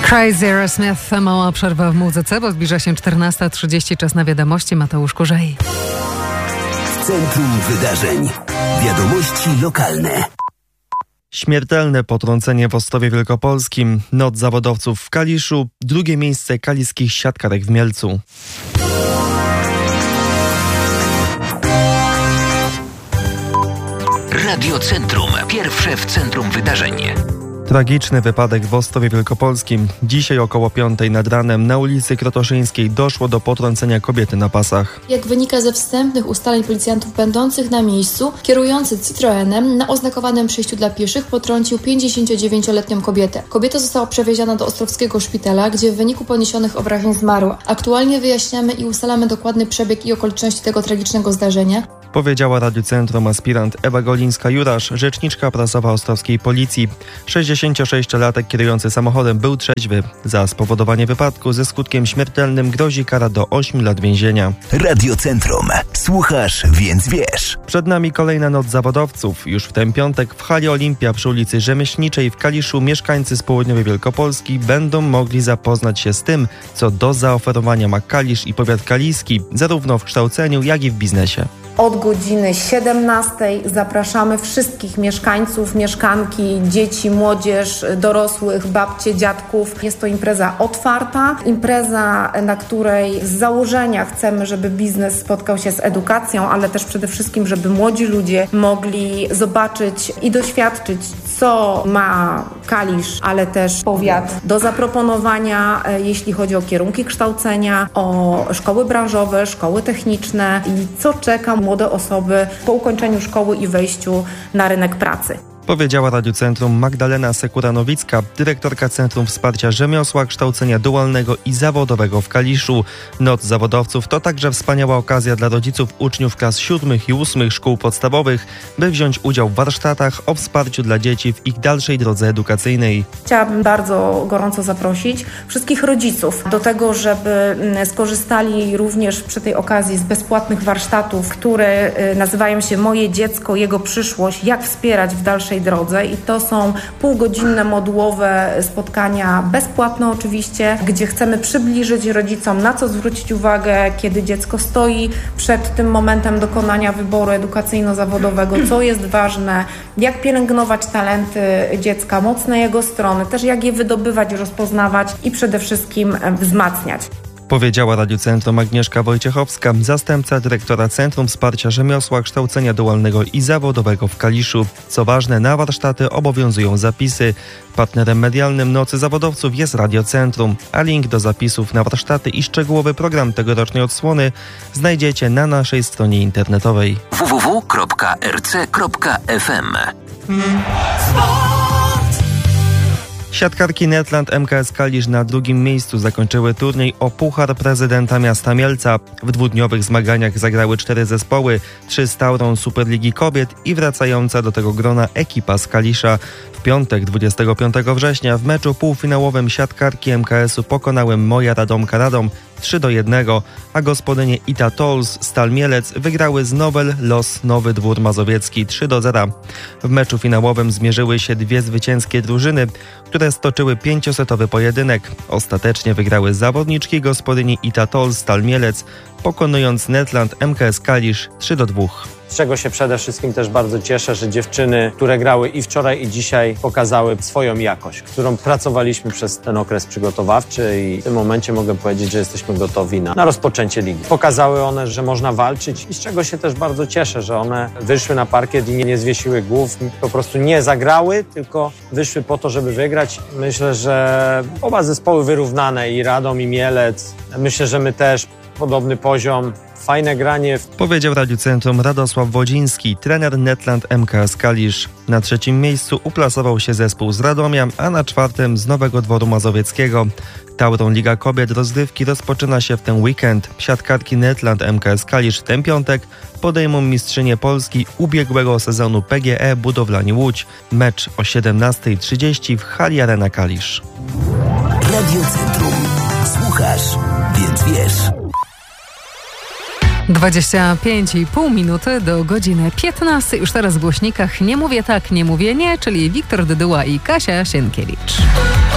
Crazy Aerosmith, mała przerwa w muzyce, bo zbliża się 14:30, czas na wiadomości. Mateusz Kurzej. W centrum wydarzeń. Wiadomości lokalne. Śmiertelne potrącenie w Ostrowie Wielkopolskim, noc zawodowców w Kaliszu, drugie miejsce kaliskich siatkarek w Mielcu. Radio Centrum. Pierwsze w centrum wydarzeń. Tragiczny wypadek w Ostrowie Wielkopolskim. Dzisiaj około 5:00 nad ranem na ulicy Krotoszyńskiej doszło do potrącenia kobiety na pasach. Jak wynika ze wstępnych ustaleń policjantów będących na miejscu, kierujący Citroenem na oznakowanym przejściu dla pieszych potrącił 59-letnią kobietę. Kobieta została przewieziona do Ostrowskiego Szpitala, gdzie w wyniku poniesionych obrażeń zmarła. Aktualnie wyjaśniamy i ustalamy dokładny przebieg i okoliczności tego tragicznego zdarzenia. Powiedziała Radiu Centrum aspirant Ewa Golińska-Jurasz, rzeczniczka prasowa ostrowskiej policji. 66-latek kierujący samochodem był trzeźwy. Za spowodowanie wypadku ze skutkiem śmiertelnym grozi kara do 8 lat więzienia. Radio Centrum. Słuchasz, więc wiesz. Przed nami kolejna noc zawodowców. Już w ten piątek w hali Olimpia przy ulicy Rzemieślniczej w Kaliszu mieszkańcy z południowej Wielkopolski będą mogli zapoznać się z tym, co do zaoferowania ma Kalisz i powiat kaliski, zarówno w kształceniu, jak i w biznesie. Od godziny 17:00 zapraszamy wszystkich mieszkańców, mieszkanki, dzieci, młodzież, dorosłych, babcie, dziadków. Jest to impreza otwarta, impreza, na której z założenia chcemy, żeby biznes spotkał się z edukacją, ale też przede wszystkim, żeby młodzi ludzie mogli zobaczyć i doświadczyć, co ma Kalisz, ale też powiat do zaproponowania, jeśli chodzi o kierunki kształcenia, o szkoły branżowe, szkoły techniczne i co czeka młode osoby po ukończeniu szkoły i wejściu na rynek pracy. Powiedziała Radiu Centrum Magdalena Sekura-Nowicka, dyrektorka Centrum Wsparcia Rzemiosła, Kształcenia Dualnego i Zawodowego w Kaliszu. Noc zawodowców to także wspaniała okazja dla rodziców uczniów klas 7. i 8. szkół podstawowych, by wziąć udział w warsztatach o wsparciu dla dzieci w ich dalszej drodze edukacyjnej. Chciałabym bardzo gorąco zaprosić wszystkich rodziców do tego, żeby skorzystali również przy tej okazji z bezpłatnych warsztatów, które nazywają się Moje dziecko, jego przyszłość, jak wspierać w dalszej drodze i to są półgodzinne modułowe spotkania, bezpłatne oczywiście, gdzie chcemy przybliżyć rodzicom, na co zwrócić uwagę, kiedy dziecko stoi przed tym momentem dokonania wyboru edukacyjno-zawodowego, co jest ważne, jak pielęgnować talenty dziecka, mocne jego strony, też jak je wydobywać, rozpoznawać i przede wszystkim wzmacniać. Powiedziała Radiu Centrum Agnieszka Wojciechowska, zastępca dyrektora Centrum Wsparcia Rzemiosła, Kształcenia Dualnego i Zawodowego w Kaliszu. Co ważne, na warsztaty obowiązują zapisy. Partnerem medialnym Nocy Zawodowców jest Radio Centrum, a link do zapisów na warsztaty i szczegółowy program tegorocznej odsłony znajdziecie na naszej stronie internetowej www.rc.fm. Siatkarki Netland MKS Kalisz na drugim miejscu zakończyły turniej o Puchar Prezydenta Miasta Mielca. W dwudniowych zmaganiach zagrały 4 zespoły, 3 z Taurą Superligi Kobiet i wracająca do tego grona ekipa z Kalisza. W piątek 25 września w meczu półfinałowym siatkarki MKS-u pokonały Moja Radomka Radom 3-1, a gospodynie Ita Tolls Stal Mielec wygrały z Nobel Los Nowy Dwór Mazowiecki 3-0. W meczu finałowym zmierzyły się dwie zwycięskie drużyny, które stoczyły 5-setowy pojedynek. Ostatecznie wygrały zawodniczki gospodyni Ita Tolls Stal Mielec, pokonując Netland MKS Kalisz 3-2. Z czego się przede wszystkim też bardzo cieszę, że dziewczyny, które grały i wczoraj, i dzisiaj, pokazały swoją jakość, którą pracowaliśmy przez ten okres przygotowawczy i w tym momencie mogę powiedzieć, że jesteśmy gotowi na rozpoczęcie ligi. Pokazały one, że można walczyć i z czego się też bardzo cieszę, że one wyszły na parkiet i nie zwiesiły głów, po prostu nie zagrały, tylko wyszły po to, żeby wygrać. Myślę, że oba zespoły wyrównane, i Radom, i Mielec. Myślę, że my też podobny poziom. Fajne granie. Powiedział Radiu Centrum Radosław Wodziński, trener Netland MKS Kalisz. Na trzecim miejscu uplasował się zespół z Radomia, a na czwartym z Nowego Dworu Mazowieckiego. Taurą Liga Kobiet rozgrywki rozpoczyna się w ten weekend. Siatkarki Netland MKS Kalisz w ten piątek podejmą mistrzynię Polski ubiegłego sezonu PGE Budowlani Łódź. Mecz o 17:30 w hali Arena Kalisz. Radio Centrum. Słuchasz, więc wiesz. 25,5 minuty do godziny 15. Już teraz w głośnikach Nie mówię tak, nie mówię nie, czyli Wiktor Dyduła i Kasia Sienkiewicz.